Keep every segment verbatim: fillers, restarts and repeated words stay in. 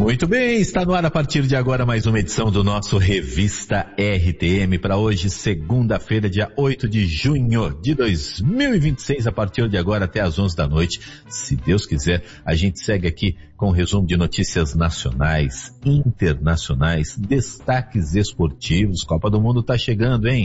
Muito bem, está no ar a partir de agora mais uma edição do nosso Revista R T M para hoje, segunda-feira, dia oito de junho de dois mil e vinte e seis, a partir de agora até às onze da noite. Se Deus quiser, a gente segue aqui com um resumo de notícias nacionais, internacionais, destaques esportivos. Copa do Mundo está chegando, hein?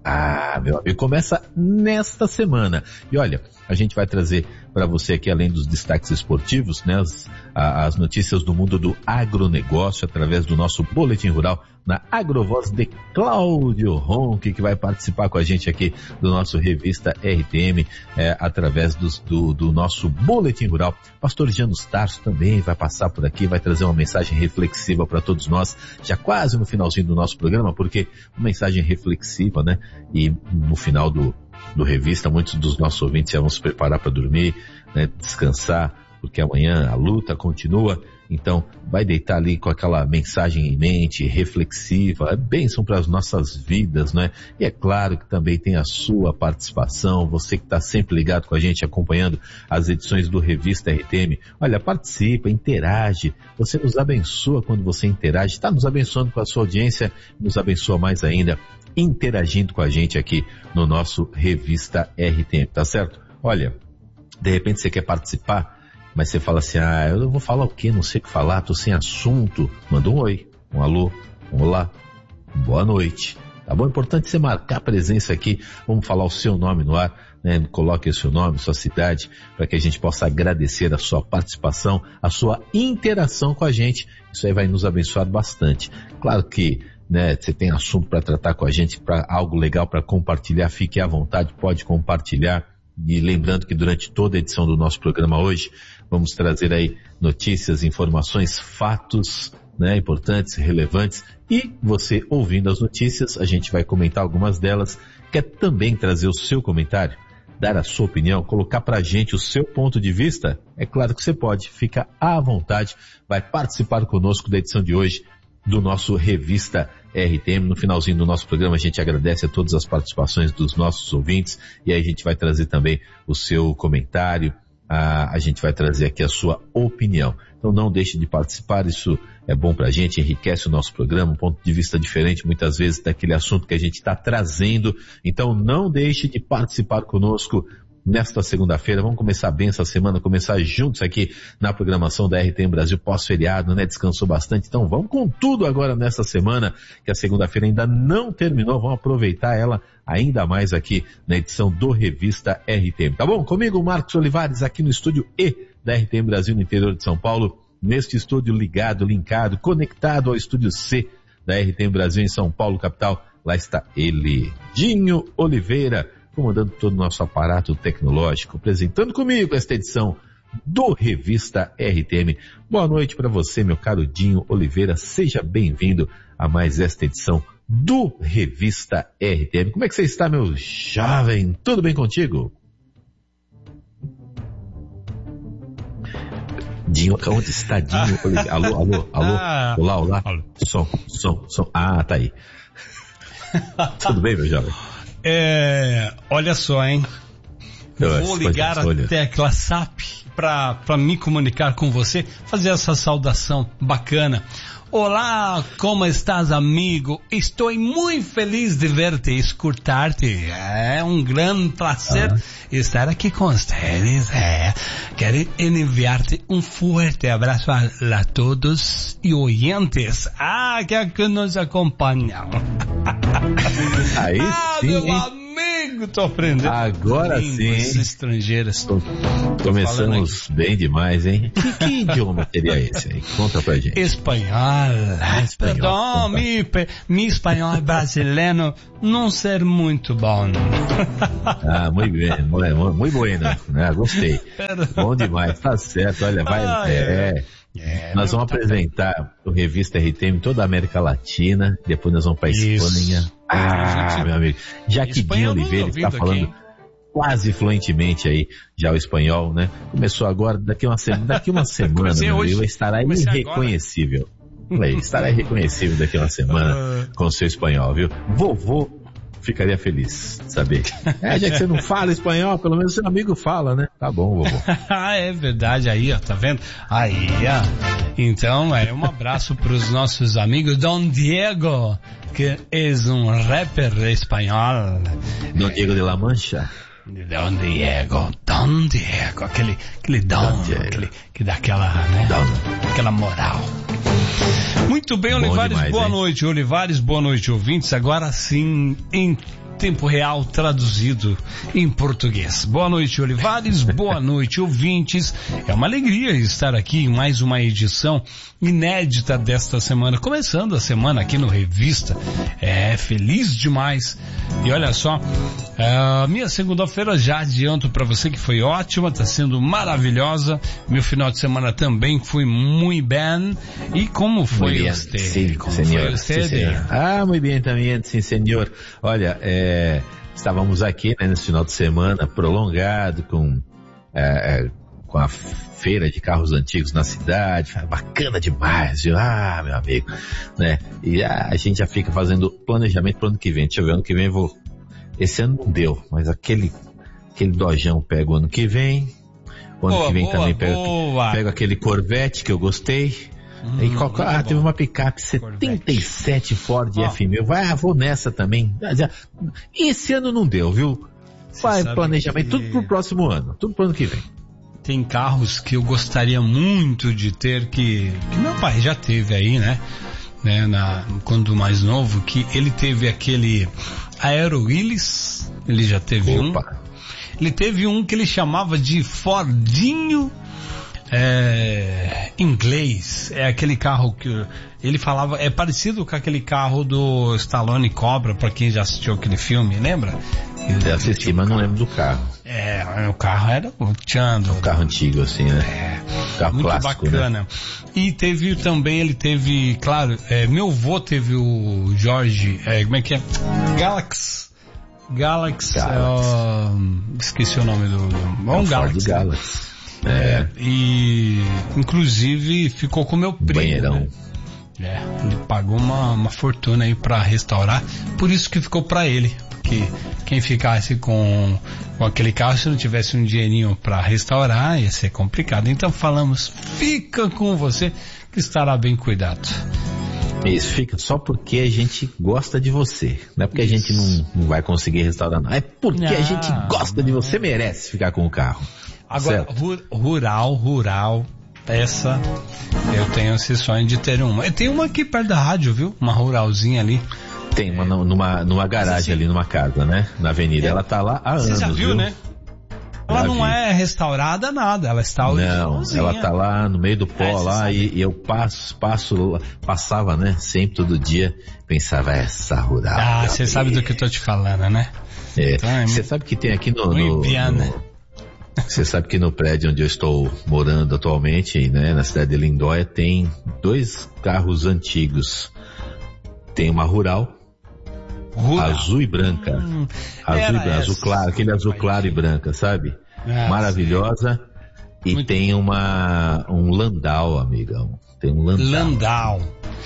Ah, meu amigo, começa nesta semana. E olha, a gente vai trazer para você aqui, além dos destaques esportivos, né, as, as notícias do mundo do agronegócio, através do nosso Boletim Rural, na Agrovoz de Cláudio Ronque, que vai participar com a gente aqui do nosso Revista R T M, é, através dos, do, do nosso Boletim Rural. Pastor Janus Tarso também vai passar por aqui, vai trazer uma mensagem reflexiva para todos nós, já quase no finalzinho do nosso programa, porque uma mensagem reflexiva, né, e no final do do Revista, muitos dos nossos ouvintes já vão se preparar para dormir, né, descansar, porque amanhã a luta continua. Então, vai deitar ali com aquela mensagem em mente, reflexiva, é bênção para as nossas vidas, né? E é claro que também tem a sua participação, você que está sempre ligado com a gente, acompanhando as edições do Revista R T M. Olha, participa, interage, você nos abençoa quando você interage, está nos abençoando com a sua audiência, nos abençoa mais ainda interagindo com a gente aqui no nosso Revista R T M, tá certo? Olha, de repente você quer participar, mas você fala assim, ah, eu vou falar o quê? Não sei o que falar, tô sem assunto. Manda um oi, um alô, um olá, boa noite. Tá bom? Importante você marcar a presença aqui, vamos falar o seu nome no ar, né? Coloque o seu nome, sua cidade, para que a gente possa agradecer a sua participação, a sua interação com a gente. Isso aí vai nos abençoar bastante. Claro que, né, você tem assunto para tratar com a gente, para algo legal para compartilhar, fique à vontade, pode compartilhar. E lembrando que durante toda a edição do nosso programa hoje, vamos trazer aí notícias, informações, fatos, né, importantes, relevantes. E você ouvindo as notícias, a gente vai comentar algumas delas. Quer também trazer o seu comentário, dar a sua opinião, colocar pra gente o seu ponto de vista? É claro que você pode, fica à vontade, vai participar conosco da edição de hoje do nosso Revista R T M. No finalzinho do nosso programa a gente agradece a todas as participações dos nossos ouvintes e aí a gente vai trazer também o seu comentário, a, a gente vai trazer aqui a sua opinião. Então não deixe de participar, isso é bom pra gente, enriquece o nosso programa, um ponto de vista diferente muitas vezes daquele assunto que a gente está trazendo. Então não deixe de participar conosco nesta segunda-feira. Vamos começar bem essa semana, começar juntos aqui na programação da R T M Brasil pós-feriado, né? Descansou bastante, então vamos com tudo agora nessa semana, que a segunda-feira ainda não terminou, vamos aproveitar ela ainda mais aqui na edição do Revista R T M, tá bom? Comigo, Marcos Olivares, aqui no estúdio E da R T M Brasil, no interior de São Paulo, neste estúdio ligado, linkado, conectado ao estúdio C da R T M Brasil em São Paulo, capital. Lá está ele, Dinho Oliveira, comandando todo o nosso aparato tecnológico, apresentando comigo esta edição do Revista R T M. Boa noite para você, meu caro Dinho Oliveira, seja bem-vindo a mais esta edição do Revista R T M. Como é que você está, meu jovem? Tudo bem contigo? Dinho, onde está Dinho Oliveira? Alô, alô, alô, olá, olá, som, som, som, ah, tá aí. Tudo bem, meu jovem? É, olha só, hein? Eu vou ligar a tecla S A P para para me comunicar com você, fazer essa saudação bacana. Olá, como estás, amigo? Estou muito feliz de ver-te, escutar-te. É um grande prazer ah. estar aqui com vocês. É. Quero enviar-te um forte abraço a, a todos e ouvintes ah, que, que nos acompanham. Aí ah, sim, meu hein? amigo, tô aprendendo. Agora sim. Estrangeiras. Começamos bem demais, hein? Que, que idioma seria esse aí? Conta pra gente. Espanhol. Ah, espanhol. Perdão, mi, mi espanhol brasileiro não ser muito bom. Ah, muito bem, muito, muito bueno, né? Gostei. Bom demais, tá certo, olha, vai, ah, é... é. É, nós vamos apresentar tá... o Revista R T M toda a América Latina, depois nós vamos para Espanha. Ah, gente, meu amigo. Já que Dinho Oliveira está falando aqui quase fluentemente aí já o espanhol, né? Começou agora, daqui uma, se... daqui uma semana, meu amigo, vai estar irreconhecível. Agora. Estará irreconhecível daqui uma semana com o seu espanhol, viu? Vovô ficaria feliz de saber. É, já que você não fala espanhol, pelo menos seu amigo fala, né? Tá bom, vovô. É verdade, aí, ó, tá vendo? Aí, ó. Então, é um abraço pros nossos amigos Don Diego, que é um rapper espanhol. Don Diego de la Mancha. Don Diego, Don Diego, aquele, aquele Don, Don aquele que dá aquela, né? Don. Aquela moral. Muito bem, Bom Olivares, demais, boa hein? noite, Olivares, boa noite, ouvintes. Agora sim, em tempo real, traduzido em português. Boa noite, Olivares, boa noite, ouvintes. É uma alegria estar aqui em mais uma edição inédita desta semana, começando a semana aqui no Revista. É feliz demais. E olha só, a minha segunda-feira já adianto para você que foi ótima, tá sendo maravilhosa. Meu final de semana também foi muito bem. E como foi você? Sim, como senhor. Foi você? Sim, senhor. Ah, muito bem também, sim, senhor. Olha, é, estávamos aqui, né, nesse final de semana prolongado com é, é, com a feira de carros antigos na cidade, bacana demais, viu? Ah, meu amigo, né? E ah, a gente já fica fazendo planejamento pro ano que vem. Deixa eu ver, ano que vem eu vou... Esse ano não deu, mas aquele, aquele dojão pega o ano que vem, o ano boa, que vem boa, também pega, pega aquele Corvette que eu gostei. Hum, e qual, ah, teve uma picape setenta e sete Ford oh. F mil, vai, ah, vou nessa também. Esse ano não deu, viu? Vai, planejamento, que... tudo pro próximo ano, tudo pro ano que vem. Tem carros que eu gostaria muito de ter, que, que meu pai já teve aí, né? né na, quando mais novo, que ele teve aquele Aero Willys, ele já teve Opa. um. Ele teve um que ele chamava de Fordinho é, inglês. É aquele carro que ele falava, é parecido com aquele carro do Stallone Cobra, pra quem já assistiu aquele filme, lembra? Eu assisti, mas não lembro do carro. É, o carro era o Tchando. Um carro antigo, assim, né? É, carro muito clássico, bacana. Né? E teve também, ele teve, claro, é, meu avô teve o Jorge, é, como é que é? Galaxy. Galaxy, Galaxy. Uh, esqueci o nome do... do é um Galaxy. Galaxy. É. é. E, inclusive, ficou com o meu primo. Banheirão. Né? É, ele pagou uma, uma fortuna aí pra restaurar, por isso que ficou pra ele. Que quem ficasse com, com aquele carro, se não tivesse um dinheirinho para restaurar, ia ser complicado. Então falamos, fica com você, que estará bem cuidado. Isso, fica só porque a gente gosta de você. Não é porque Isso. a gente não, não vai conseguir restaurar, não. É porque não, a gente gosta não. de você, merece ficar com o carro. Agora, ru- rural, rural, essa, eu tenho esse sonho de ter uma. Eu tenho uma aqui perto da rádio, viu? Uma ruralzinha ali. Tem uma numa, numa garagem assim, ali numa casa, né? Na avenida. É. Ela tá lá há Você anos, já viu, viu? né? Ela já não vi. é restaurada nada, ela está originalzinha. Não, ela tá lá no meio do pó é, lá e, e eu passo, passo, passava, né? Sempre, todo dia, pensava, essa rural. Ah, você sabe do que eu tô te falando, né? É, você então, sabe que tem aqui no... no, no Você sabe que no prédio onde eu estou morando atualmente, né? Na cidade de Lindóia, tem dois carros antigos. Tem uma rural, Rural. azul e branca, hum, azul, e branca azul claro, aquele azul claro e branca, sabe? Ah, maravilhosa. Sim. E Muito tem uma um Landau, amigão. Tem um Landau. Landau.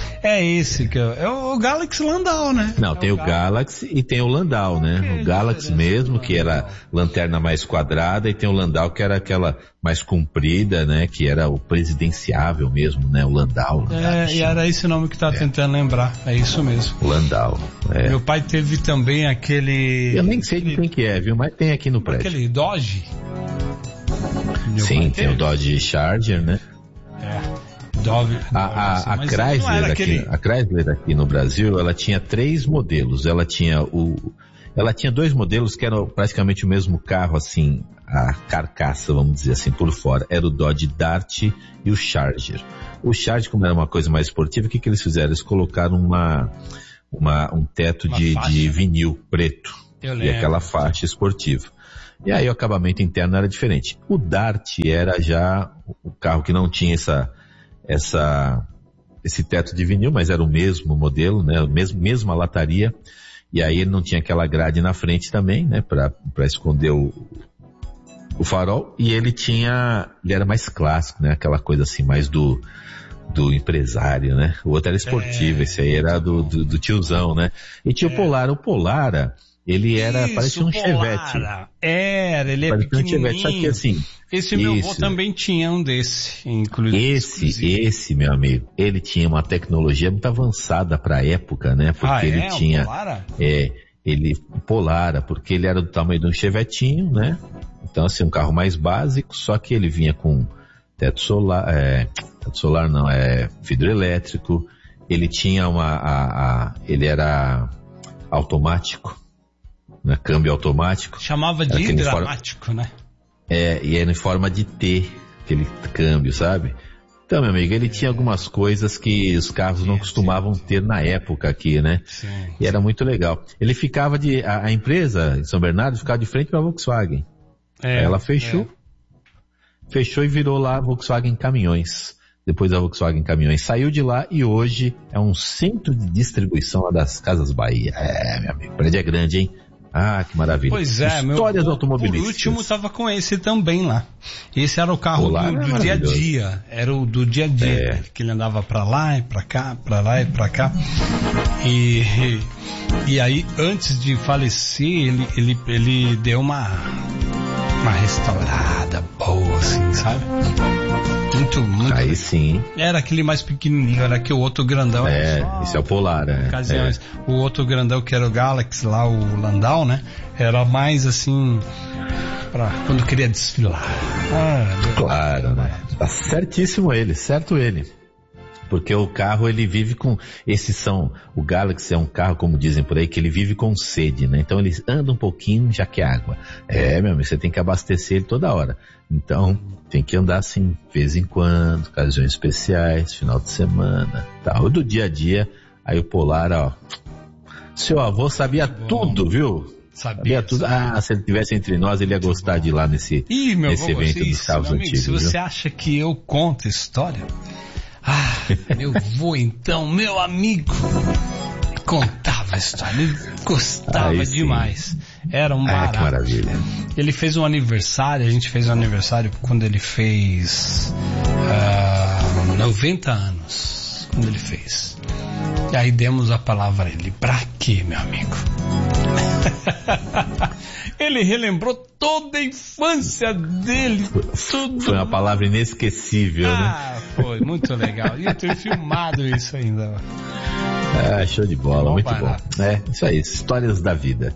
É esse que é, é o Galaxy Landau, né? Não, é tem o Galaxy e tem o Landau, né? O Galaxy mesmo, que era lanterna mais quadrada, e tem o Landau, que era aquela mais comprida, né? Que era o presidenciável mesmo, né? O Landau. É, e era esse nome que tá é. tentando lembrar. É isso mesmo. Landau. É. Meu pai teve também aquele... Eu nem sei de quem que é, viu? Mas tem aqui no prédio. Aquele Dodge? Meu Sim, tem teve. o Dodge Charger, né? É. Dove, a, a, a, Chrysler aqui, aquele... a Chrysler aqui no Brasil, ela tinha três modelos. Ela tinha o, ela tinha dois modelos que eram praticamente o mesmo carro, assim, a carcaça, vamos dizer assim, por fora. Era o Dodge Dart e o Charger. O Charger, como era uma coisa mais esportiva, o que que eles fizeram? Eles colocaram uma, uma um teto de, de vinil preto e aquela faixa esportiva. E aí o acabamento interno era diferente. O Dart era já o carro que não tinha essa essa, esse teto de vinil, mas era o mesmo modelo, né, mesmo, mesma lataria, e aí ele não tinha aquela grade na frente também, né, pra, pra esconder o, o farol, e ele tinha, ele era mais clássico, né, aquela coisa assim, mais do, do empresário, né? O outro era esportivo, é, esse aí era do, do, do tiozão, né? E tinha é. o Polara. O Polara, ele era, isso, parecia um Chevette. Era, ele é pequenininho. Um Chevette, só que assim... Esse meu avô também tinha um desse, inclusive. Esse, inclusive. esse, meu amigo, ele tinha uma tecnologia muito avançada para a época, né? Porque ah, ele é? tinha... O Polara? É, ele... Polara, porque ele era do tamanho de um Chevetinho, né? Então, assim, um carro mais básico, só que ele vinha com teto solar, é... Teto solar não, é vidro elétrico. Ele tinha uma... A, a, ele era automático, né? Câmbio automático. Chamava de hidramático, forma, né? É, e era em forma de T, aquele câmbio, sabe? Então, meu amigo, ele tinha algumas coisas que os carros não costumavam ter na época aqui, né? Sim, e era muito legal. Ele ficava de... A, a empresa em São Bernardo ficava de frente para a Volkswagen. É, Aí ela fechou. É. Fechou e virou lá a Volkswagen Caminhões. Depois a Volkswagen Caminhões saiu de lá e hoje é um centro de distribuição lá das Casas Bahia. É, meu amigo, o prédio é grande, hein? Ah, que maravilha. Pois é, Histórias meu, automobilísticas. Por último estava com esse também lá. Esse era o carro Olá, do, do é dia a dia. Era o do dia a dia. É. Que ele andava pra lá e pra cá, pra lá e pra cá. E, e aí, antes de falecer, ele, ele, ele deu uma, uma restaurada boa, assim, sabe? Muito, muito. Aí sim. Era aquele mais pequenininho, era que o outro grandão. É, esse é o Polar, né? Ocasiões. É. O outro grandão que era o Galaxy lá, o Landau, né? Era mais assim, pra quando queria desfilar. Ah, claro, né? Tá certíssimo ele, certo ele. Porque o carro, ele vive com... Esses são... O Galaxy é um carro, como dizem por aí, que ele vive com sede, né? Então ele anda um pouquinho, já quer água. É, meu amigo, você tem que abastecer ele toda hora. Então, tem que andar assim, de vez em quando, ocasiões especiais, final de semana, tal. Do dia a dia, aí o Polar, ó... Seu avô sabia tudo, viu? Sabia, sabia tudo. Ah, se ele tivesse entre nós, ele ia gostar de ir lá nesse, Ih, meu nesse avô, evento dos isso, carros amigo, antigos. Se você viu? acha que eu conto história... Ah, meu vô então, meu amigo, contava a história, ele gostava demais, era um barato. Ah, que maravilha. Ele fez um aniversário, a gente fez um aniversário quando ele fez uh, noventa anos, quando ele fez. E aí demos a palavra a ele, pra quê, meu amigo? Ele relembrou toda a infância dele. Tudo. Foi uma palavra inesquecível, ah, né? Ah, foi muito legal. E eu tenho filmado isso ainda. Ah, show de bola, bom, muito barato. Bom. É, isso aí, histórias da vida.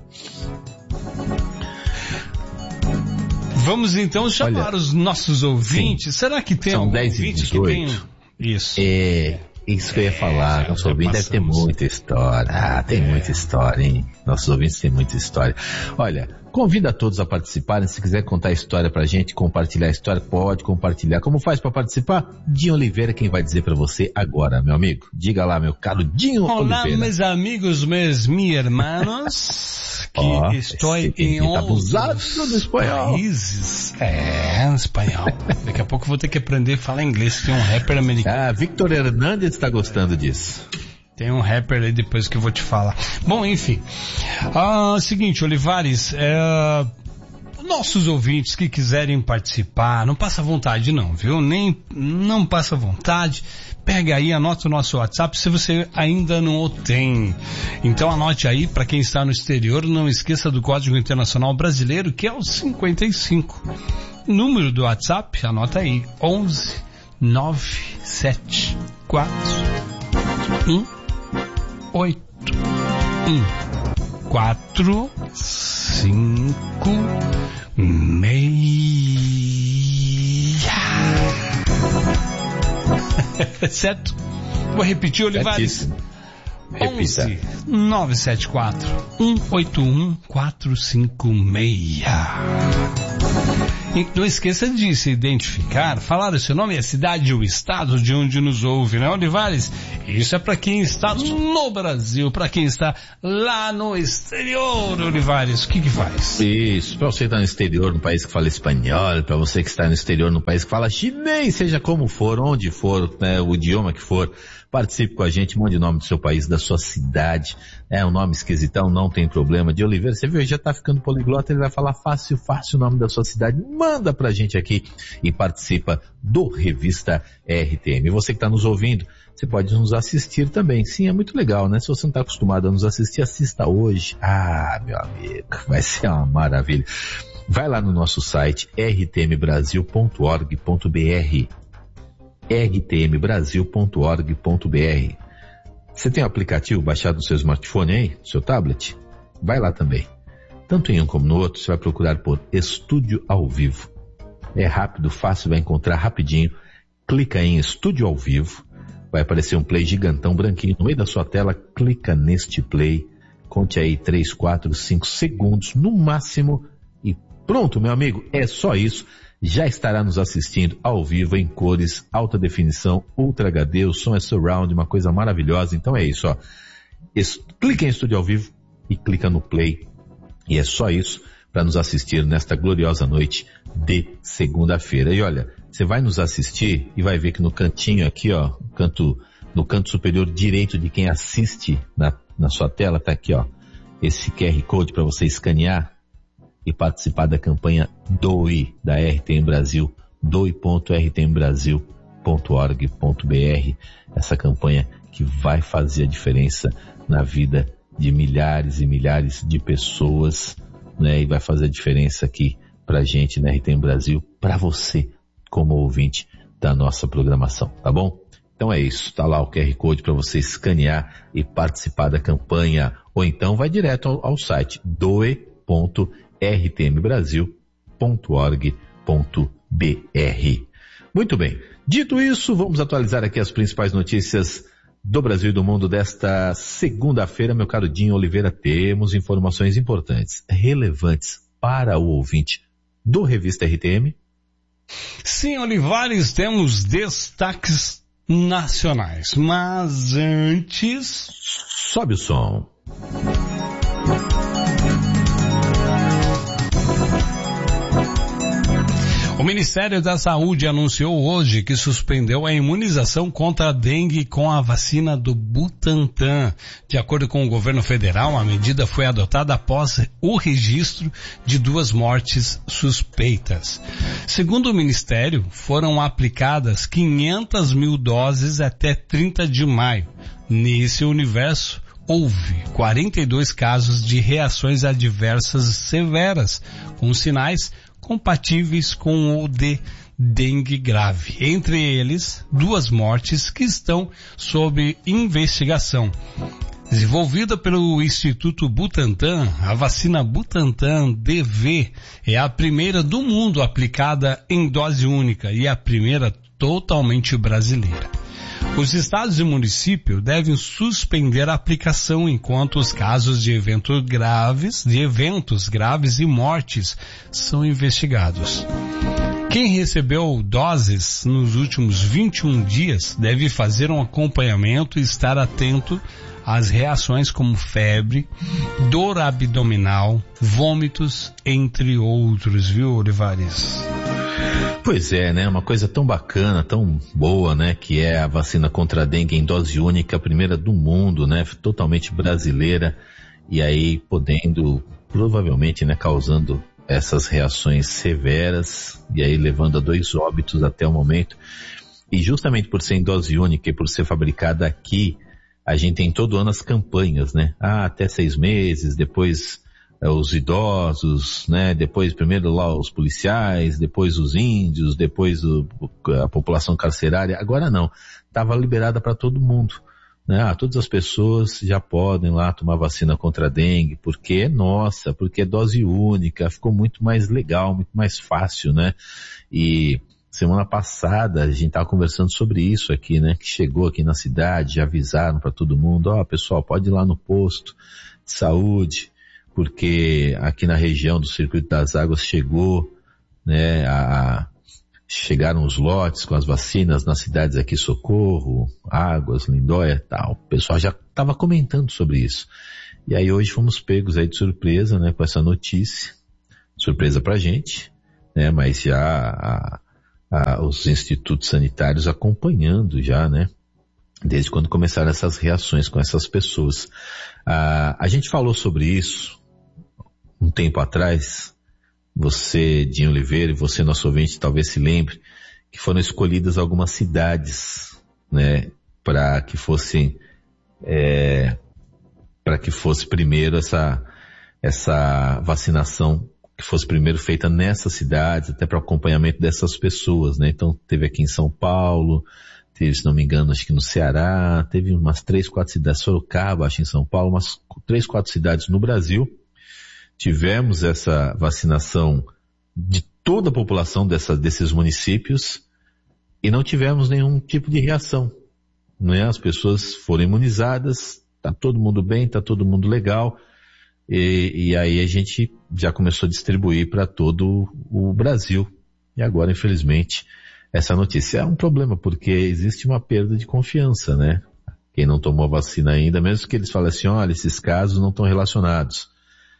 Vamos então chamar Olha, os nossos ouvintes. Sim. Será que tem São algum dez ouvinte e dezoito. que tem... Isso. É... Isso que eu ia falar, é, nosso ouvinte deve ter muita história. Ah, tem é. muita história, hein? Nossos ouvintes têm muita história. Olha, convido a todos a participarem. Se quiser contar a história pra gente, compartilhar a história, pode compartilhar. Como faz pra participar? Dinho Oliveira, quem vai dizer pra você agora, meu amigo. Diga lá, meu caro Dinho Olá, Oliveira. Olá, meus amigos, meus meus irmãos, que oh, estou em outros tá do espanhol. países. É, espanhol. Daqui a pouco eu vou ter que aprender a falar inglês. Tem um rapper americano. Ah, Victor Hernandes está gostando disso. Tem um rapper aí depois que eu vou te falar. Bom, enfim. Ah, seguinte, Olivares, é... nossos ouvintes que quiserem participar, não passa vontade não, viu? Nem, não passa vontade. Pega aí, anota o nosso WhatsApp se você ainda não o tem. Então anote aí, para quem está no exterior, não esqueça do Código Internacional Brasileiro, que é o cinquenta e cinco. Número do WhatsApp, anota aí, onze nove sete quatro um oito um quatro cinco seis. Certo? Vou repetir, Olivares. onze nove sete quatro um oito um quatro cinco seis. E não esqueça de se identificar, falar o seu nome e a cidade ou o estado de onde nos ouve, né, Olivares? Isso é para quem está no Brasil, para quem está lá no exterior, Olivares. O que que faz? Isso, para você que está no exterior, no país que fala espanhol, para você que está no exterior, no país que fala chinês, seja como for, onde for, né, o idioma que for, participe com a gente, mande o nome do seu país, da sua cidade. É um nome esquisitão, não tem problema. De Oliveira, você viu, ele já tá ficando poliglota, ele vai falar fácil, fácil o nome da da sua cidade, manda pra gente aqui e participa do Revista R T M. E você que está nos ouvindo, você pode nos assistir também. Sim, é muito legal, né? Se você não está acostumado a nos assistir, assista hoje. Ah, meu amigo, vai ser uma maravilha. Vai lá no nosso site r t m brasil ponto org ponto b r, r t m brasil ponto org ponto b r. Você tem o aplicativo baixado no seu smartphone aí, no seu tablet? Vai lá também. Tanto em um como no outro, você vai procurar por Estúdio ao Vivo. É rápido, fácil, vai encontrar rapidinho. Clica em Estúdio ao Vivo. Vai aparecer um play gigantão, branquinho, no meio da sua tela. Clica neste play. Conte aí três, quatro, cinco segundos, no máximo. E pronto, meu amigo, é só isso. Já estará nos assistindo ao vivo, em cores, alta definição, Ultra H D, o som é surround, uma coisa maravilhosa. Então é isso, ó. Es- clica em Estúdio ao Vivo e clica no play. E é só isso para nos assistir nesta gloriosa noite de segunda-feira. E olha, você vai nos assistir e vai ver que no cantinho aqui, ó, canto, no canto superior direito de quem assiste na, na sua tela, tá aqui, ó, esse Q R Code para você escanear e participar da campanha Doe da R T M Brasil, doe ponto r t m brasil ponto org ponto b r. Essa campanha que vai fazer a diferença na vida de milhares e milhares de pessoas, né? E vai fazer a diferença aqui pra gente na R T M Brasil, pra você como ouvinte da nossa programação, tá bom? Então é isso, tá lá o Q R Code para você escanear e participar da campanha, ou então vai direto ao, ao site doe ponto r t m brasil ponto org ponto b r. Muito bem, dito isso, vamos atualizar aqui as principais notícias do Brasil e do mundo desta segunda-feira, meu caro Dinho Oliveira. Temos informações importantes, relevantes para o ouvinte do Revista R T M. Sim, Olivares, temos destaques nacionais, mas antes... Sobe o som. O Ministério da Saúde anunciou hoje que suspendeu a imunização contra a dengue com a vacina do Butantan. De acordo com o governo federal, a medida foi adotada após o registro de duas mortes suspeitas. Segundo o Ministério, foram aplicadas quinhentas mil doses até trinta de maio. Nesse universo, houve quarenta e dois casos de reações adversas severas, com sinais compatíveis com o de dengue grave. Entre eles, duas mortes que estão sob investigação. Desenvolvida pelo Instituto Butantan, a vacina Butantan D V é a primeira do mundo aplicada em dose única e a primeira totalmente brasileira. Os estados e municípios devem suspender a aplicação enquanto os casos de eventos graves, de eventos graves e mortes são investigados. Quem recebeu doses nos últimos vinte e um dias deve fazer um acompanhamento e estar atento às reações como febre, dor abdominal, vômitos, entre outros, viu, Olivares? Pois é, né? Uma coisa tão bacana, tão boa, né? Que é a vacina contra a dengue em dose única, a primeira do mundo, né? Totalmente brasileira. E aí podendo, provavelmente, né? Causando essas reações severas e aí levando a dois óbitos até o momento. E justamente por ser em dose única e por ser fabricada aqui, a gente tem todo ano as campanhas, né? Ah, até seis meses, depois é, os idosos, né? Depois primeiro lá os policiais, depois os índios, depois o, a população carcerária. Agora não, estava liberada para todo mundo, né? Ah, todas as pessoas já podem lá tomar vacina contra a dengue, porque é nossa, porque é dose única, ficou muito mais legal, muito mais fácil, né? E semana passada a gente estava conversando sobre isso aqui, né? Que chegou aqui na cidade, já avisaram para todo mundo, ó, oh, pessoal, pode ir lá no posto de saúde, porque aqui na região do Circuito das Águas chegou, né? A, chegaram os lotes com as vacinas nas cidades aqui, Socorro, Águas, Lindóia e tal. O pessoal já estava comentando sobre isso. E aí hoje fomos pegos aí de surpresa, né? Com essa notícia. Surpresa pra gente, né? Mas já a, Ah, os institutos sanitários acompanhando já, né? Desde quando começaram essas reações com essas pessoas. Ah, a gente falou sobre isso um tempo atrás, você, Dinho Oliveira, e você, nosso ouvinte, talvez se lembre que foram escolhidas algumas cidades, né, para que fossem, é, para que fosse primeiro essa, essa vacinação, que fosse primeiro feita nessas cidades, até para o acompanhamento dessas pessoas, né? Então teve aqui em São Paulo, teve, se não me engano, acho que no Ceará, teve umas três, quatro cidades, Sorocaba, acho em São Paulo, umas três, quatro cidades no Brasil. Tivemos essa vacinação de toda a população dessa, desses municípios e não tivemos nenhum tipo de reação, né? As pessoas foram imunizadas, tá todo mundo bem, tá todo mundo legal, e, e aí a gente já começou a distribuir para todo o Brasil. E agora, infelizmente, essa notícia é um problema, porque existe uma perda de confiança, né? Quem não tomou a vacina ainda, mesmo que eles falem assim, olha, esses casos não estão relacionados,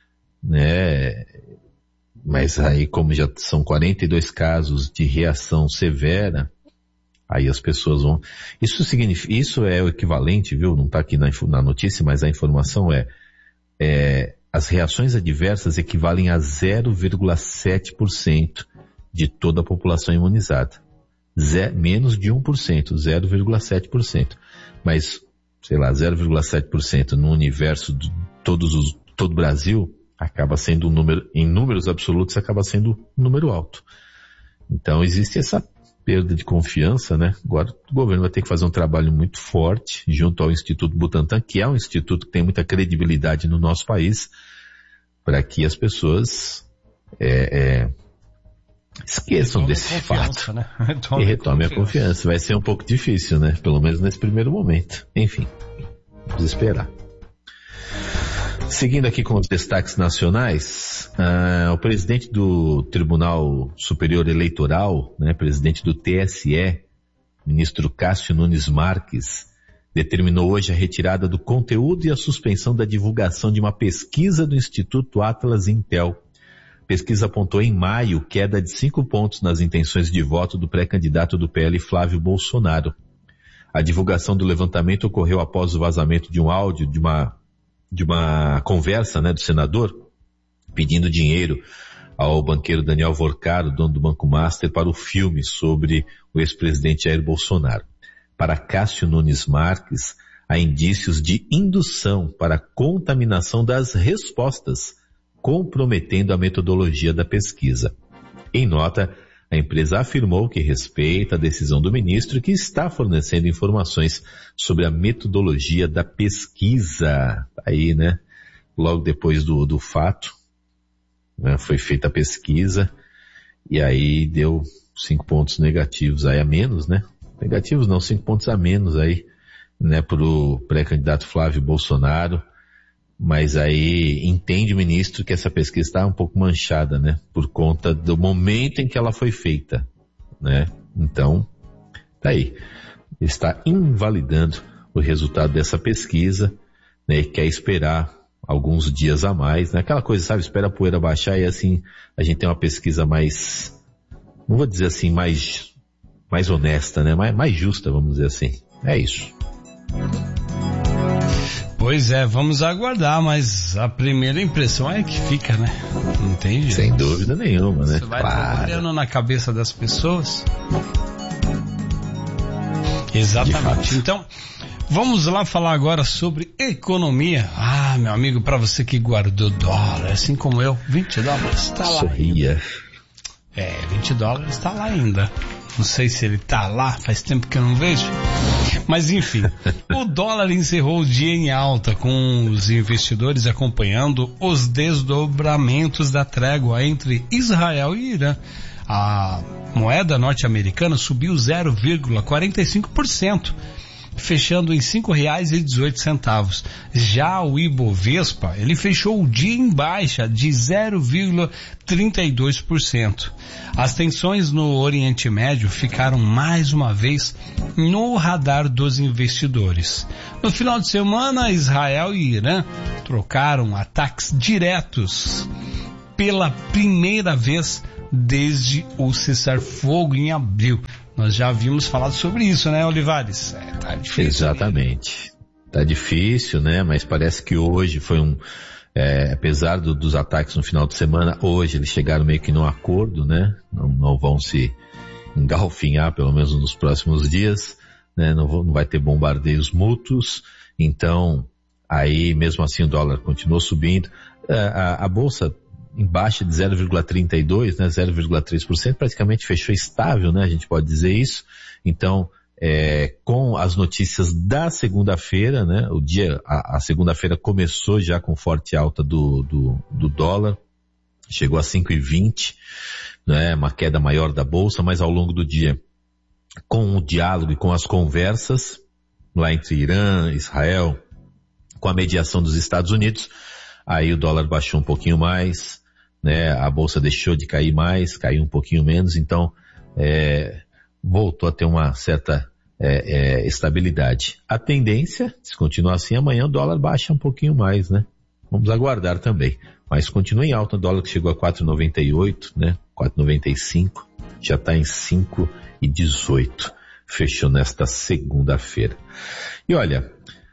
né? Mas aí, como já são quarenta e dois casos de reação severa, aí as pessoas vão... Isso significa, isso é o equivalente, viu? Não está aqui na, na notícia, mas a informação é, é, as reações adversas equivalem a zero vírgula sete por cento de toda a população imunizada. Zé, menos de um por cento, zero vírgula sete por cento. Mas, sei lá, zero vírgula sete por cento no universo de todos os, todo o Brasil, acaba sendo um número, em números absolutos, acaba sendo um número alto. Então existe essa perda de confiança, né? Agora o governo vai ter que fazer um trabalho muito forte junto ao Instituto Butantan, que é um instituto que tem muita credibilidade no nosso país, para que as pessoas é, é, esqueçam desse fato, né? Retome e retomem a confiança. Vai ser um pouco difícil, né? Pelo menos nesse primeiro momento. Enfim, vamos esperar. Seguindo aqui com os destaques nacionais, uh, o presidente do Tribunal Superior Eleitoral, né, presidente do T S E, ministro Cássio Nunes Marques, determinou hoje a retirada do conteúdo e a suspensão da divulgação de uma pesquisa do Instituto Atlas Intel. A pesquisa apontou em maio queda de cinco pontos nas intenções de voto do pré-candidato do P L, Flávio Bolsonaro. A divulgação do levantamento ocorreu após o vazamento de um áudio de uma de uma conversa, né, do senador, pedindo dinheiro ao banqueiro Daniel Vorcaro, dono do Banco Master, para o filme sobre o ex-presidente Jair Bolsonaro. Para Cássio Nunes Marques, há indícios de indução para a contaminação das respostas, comprometendo a metodologia da pesquisa. Em nota, a empresa afirmou que respeita a decisão do ministro e que está fornecendo informações sobre a metodologia da pesquisa. Aí, né, logo depois do, do fato, né, foi feita a pesquisa e aí deu cinco pontos negativos aí a menos, né? Negativos não, cinco pontos a menos aí, né, pro pré-candidato Flávio Bolsonaro. Mas aí entende o ministro que essa pesquisa está um pouco manchada, né? Por conta do momento em que ela foi feita, né? Então, tá aí. Ele está invalidando o resultado dessa pesquisa, né? E quer esperar alguns dias a mais, né? Aquela coisa, sabe? Espera a poeira baixar e assim a gente tem uma pesquisa mais, não vou dizer assim, mais, mais honesta, né? Mais, mais justa, vamos dizer assim. É isso. Pois é, vamos aguardar, mas a primeira impressão é que fica, né? Não tem jeito. Sem dúvida nenhuma, né? Você vai claro. trabalhando na cabeça das pessoas. Exatamente. Então, vamos lá falar agora sobre economia. Ah, meu amigo, para você que guardou dólar, assim como eu, vinte dólares, tá lá Sorria. ainda. É, vinte dólares tá lá ainda. Não sei se ele tá lá, faz tempo que eu não vejo. Mas enfim, o dólar encerrou o dia em alta, com os investidores acompanhando os desdobramentos da trégua entre Israel e Irã. A moeda norte-americana subiu zero vírgula quarenta e cinco por cento, fechando em cinco reais e dezoito centavos. Já o Ibovespa, ele fechou o dia em baixa de zero vírgula trinta e dois por cento. As tensões no Oriente Médio ficaram mais uma vez no radar dos investidores. No final de semana, Israel e Irã trocaram ataques diretos pela primeira vez desde o cessar-fogo em abril. Nós já havíamos falado sobre isso, né, Olivares? É, tá difícil. Exatamente. Né? Tá difícil, né? Mas parece que hoje foi um, É, apesar do, dos ataques no final de semana, hoje eles chegaram meio que num acordo, né? Não, não vão se engalfinhar, pelo menos nos próximos dias, né? Não, vão, não vai ter bombardeios mútuos, então aí mesmo assim o dólar continuou subindo. A, a, a bolsa em baixa de zero vírgula trinta e dois, né? zero vírgula três por cento, praticamente fechou estável, né? A gente pode dizer isso. Então, É, com as notícias da segunda-feira, né? O dia, a, a segunda-feira começou já com forte alta do, do, do dólar, chegou a cinco e vinte, né? Uma queda maior da bolsa, mas ao longo do dia, com o diálogo e com as conversas lá entre Irã, Israel, com a mediação dos Estados Unidos, aí o dólar baixou um pouquinho mais, né? A bolsa deixou de cair mais, caiu um pouquinho menos, então, é, voltou a ter uma certa é, é, estabilidade. A tendência, se continuar assim, amanhã o dólar baixa um pouquinho mais, né? Vamos aguardar também. Mas continua em alta, o dólar que chegou a quatro e noventa e oito, né? quatro e noventa e cinco, já está em cinco e dezoito. Fechou nesta segunda-feira. E olha,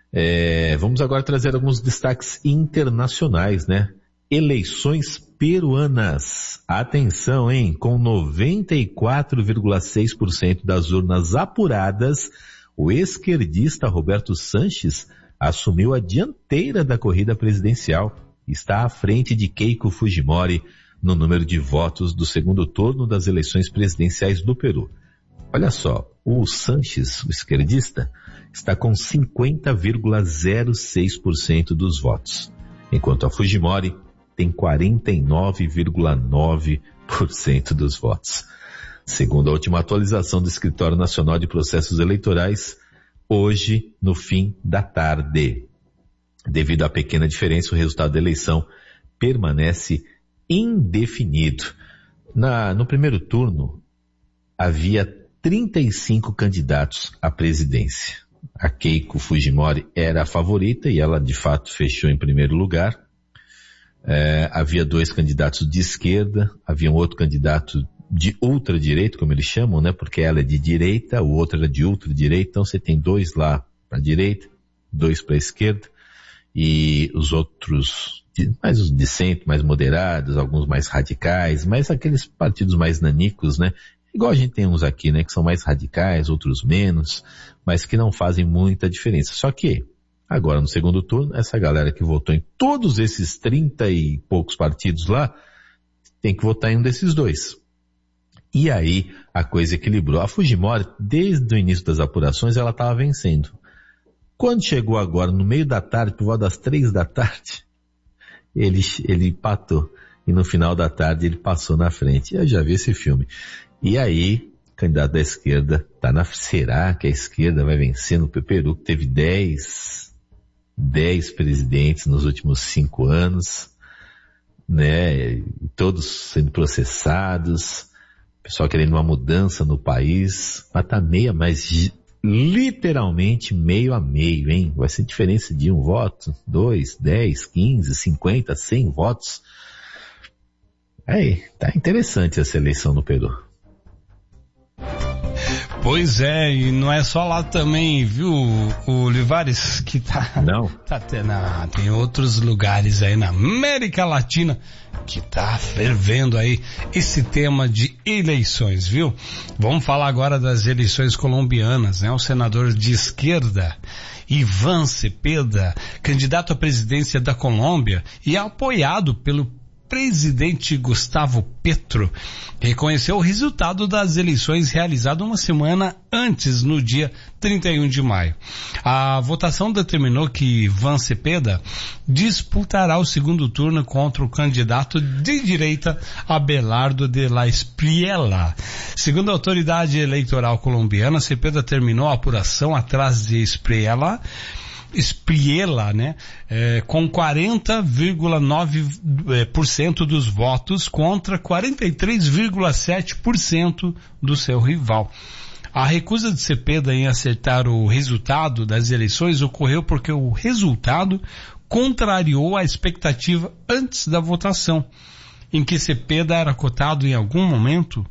é, vamos agora trazer alguns destaques internacionais, né? Eleições peruanas. Atenção, hein? Com noventa e quatro vírgula seis por cento das urnas apuradas, o esquerdista Roberto Sanches assumiu a dianteira da corrida presidencial. Está à frente de Keiko Fujimori no número de votos do segundo turno das eleições presidenciais do Peru. Olha só, o Sanches, o esquerdista, está com cinquenta vírgula zero seis por cento dos votos, enquanto a Fujimori tem quarenta e nove vírgula nove por cento dos votos. Segundo a última atualização do Escritório Nacional de Processos Eleitorais, hoje, no fim da tarde. Devido à pequena diferença, o resultado da eleição permanece indefinido. Na, no primeiro turno, havia trinta e cinco candidatos à presidência. A Keiko Fujimori era a favorita e ela, de fato, fechou em primeiro lugar. É, havia dois candidatos de esquerda, havia um outro candidato de ultradireita, como eles chamam, né? Porque ela é de direita, o outro era de ultradireita, então você tem dois lá para a direita, dois para a esquerda, e os outros de, mais de centro, mais moderados, alguns mais radicais, mas aqueles partidos mais nanicos, né? Igual a gente tem uns aqui, né? Que são mais radicais, outros menos, mas que não fazem muita diferença. Só que agora, no segundo turno, essa galera que votou em todos esses trinta e poucos partidos lá, tem que votar em um desses dois. E aí, a coisa equilibrou. A Fujimori, desde o início das apurações, ela estava vencendo. Quando chegou agora, no meio da tarde, por volta das três da tarde, ele, ele empatou. E no final da tarde, ele passou na frente. Eu já vi esse filme. E aí, o candidato da esquerda tá na... Será que a esquerda vai vencer no Peru, que teve dez... dez presidentes nos últimos cinco anos, né, todos sendo processados, pessoal querendo uma mudança no país, mas tá meio, mas literalmente meio a meio, hein? Vai ser diferença de um voto, dois, dez, quinze, cinquenta, cem votos. Aí, tá interessante essa eleição no Peru. Pois é, e não é só lá também, viu, o Olivares, que tá... Não. Tá tendo, tem outros lugares aí na América Latina que tá fervendo aí esse tema de eleições, viu? Vamos falar agora das eleições colombianas, né? O senador de esquerda, Iván Cepeda, candidato à presidência da Colômbia e apoiado pelo presidente Gustavo Petro, reconheceu o resultado das eleições realizado uma semana antes, no dia trinta e um de maio. A votação determinou que Iván Cepeda disputará o segundo turno contra o candidato de direita Abelardo de la Espriella. Segundo a autoridade eleitoral colombiana, Cepeda terminou a apuração atrás de Espriella, Espriella, né, é, com quarenta vírgula nove por cento dos votos contra quarenta e três vírgula sete por cento do seu rival. A recusa de Cepeda em acertar o resultado das eleições ocorreu porque o resultado contrariou a expectativa antes da votação, em que Cepeda era cotado em algum momento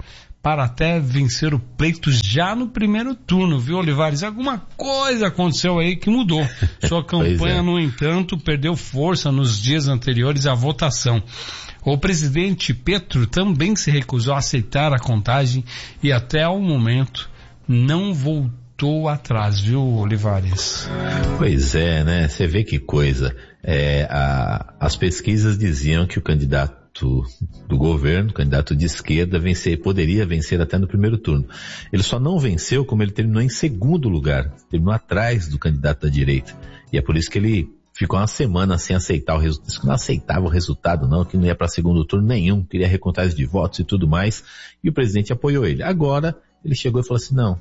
para até vencer o pleito já no primeiro turno, viu, Olivares? Alguma coisa aconteceu aí que mudou. Sua campanha, é. no entanto, perdeu força nos dias anteriores à votação. O presidente Petro também se recusou a aceitar a contagem e até o momento não voltou atrás, viu, Olivares? Pois é, né? Você vê que coisa. É, a, as pesquisas diziam que o candidato do governo, candidato de esquerda, vencer, poderia vencer até no primeiro turno. Ele só não venceu como ele terminou em segundo lugar, terminou atrás do candidato da direita. E é por isso que ele ficou uma semana sem aceitar o resultado, que não aceitava o resultado não, que não ia para segundo turno nenhum, queria recontagem de votos e tudo mais, e o presidente apoiou ele. Agora, ele chegou e falou assim, não,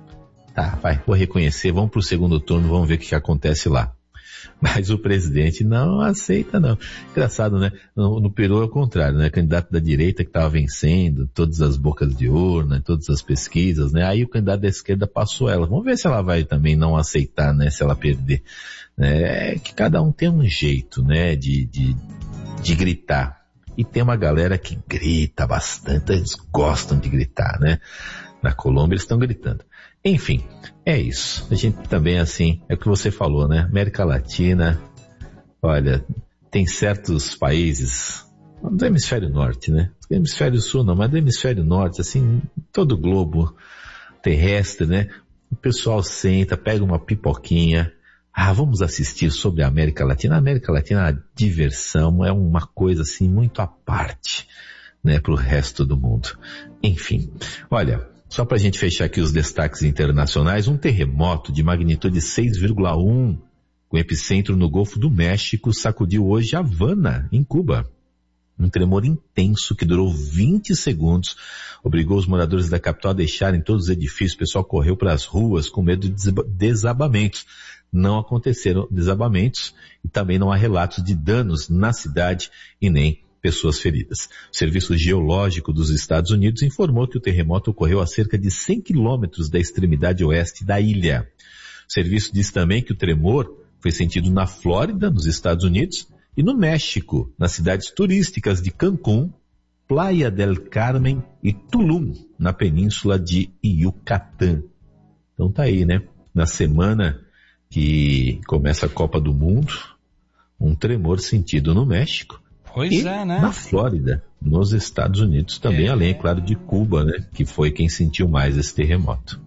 tá, vai, vou reconhecer, vamos pro segundo turno, vamos ver o que, que acontece lá. Mas o presidente não aceita, não. Engraçado, né? No, no Peru é o contrário, né? Candidato da direita que estava vencendo todas as bocas de urna, todas as pesquisas, né? Aí o candidato da esquerda passou ela. Vamos ver se ela vai também não aceitar, né? Se ela perder. É que cada um tem um jeito, né? De, de, de gritar. E tem uma galera que grita bastante, eles gostam de gritar, né? Na Colômbia eles estão gritando. Enfim, é isso. A gente também, assim, é o que você falou, né? América Latina, olha, tem certos países, do hemisfério norte, né? Do hemisfério sul não, mas do hemisfério norte, assim, todo o globo terrestre, né? O pessoal senta, pega uma pipoquinha, ah, vamos assistir sobre a América Latina. A América Latina, a diversão é uma coisa, assim, muito à parte, né? Pro resto do mundo. Enfim, olha... Só para a gente fechar aqui os destaques internacionais, um terremoto de magnitude seis vírgula um, com epicentro no Golfo do México, sacudiu hoje Havana, em Cuba. Um tremor intenso que durou vinte segundos, obrigou os moradores da capital a deixarem todos os edifícios, o pessoal correu para as ruas com medo de desabamentos. Não aconteceram desabamentos e também não há relatos de danos na cidade e nem pessoas feridas. O Serviço Geológico dos Estados Unidos informou que o terremoto ocorreu a cerca de cem quilômetros da extremidade oeste da ilha. O serviço diz também que o tremor foi sentido na Flórida, nos Estados Unidos, e no México, nas cidades turísticas de Cancún, Playa del Carmen e Tulum, na península de Yucatán. Então tá aí, né? Na semana que começa a Copa do Mundo, um tremor sentido no México, Pois e é, né? na Flórida, nos Estados Unidos também, é. além, claro, de Cuba, né? Que foi quem sentiu mais esse terremoto.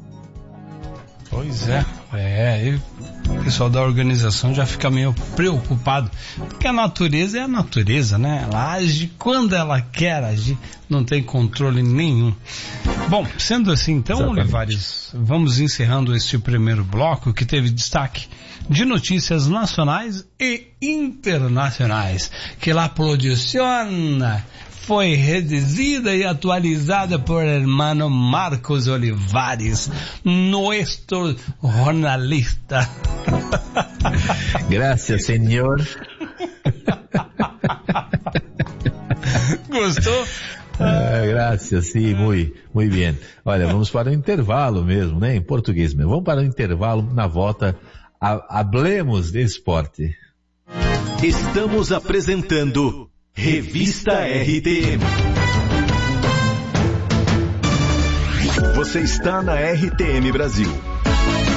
Pois é, é, e o pessoal da organização já fica meio preocupado, porque a natureza é a natureza, né? Ela age quando ela quer agir, não tem controle nenhum. Bom, sendo assim, então, Exatamente. Olivares, vamos encerrando este primeiro bloco que teve destaque de notícias nacionais e internacionais, que la produciona foi reduzida e atualizada por hermano Marcos Olivares, nosso jornalista. Gracias, senhor. Gostou? Ah, graças, sim, muito, muito bem. Olha, vamos para o intervalo mesmo, né? Em português mesmo. Vamos para o intervalo, na volta, a, hablemos de esporte. Estamos apresentando Revista R T M. Você está na R T M Brasil,